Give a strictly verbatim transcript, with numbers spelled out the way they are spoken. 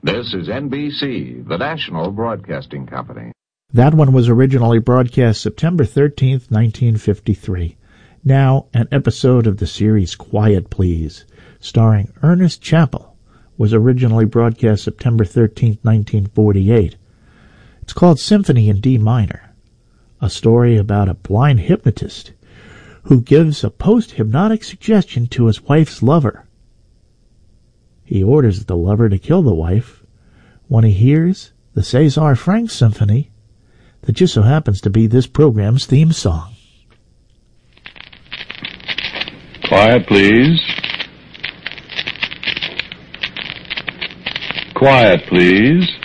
This is N B C, the national broadcasting company. That one was originally broadcast September thirteenth, nineteen fifty-three. Now, an episode of the series Quiet Please, starring Ernest Chappell, was originally broadcast September thirteenth, nineteen forty-eight. It's called Symphony in D Minor, a story about a blind hypnotist who gives a post-hypnotic suggestion to his wife's lover. He orders the lover to kill the wife when he hears the César Franck Symphony that just so happens to be this program's theme song. Quiet, please. Quiet, please.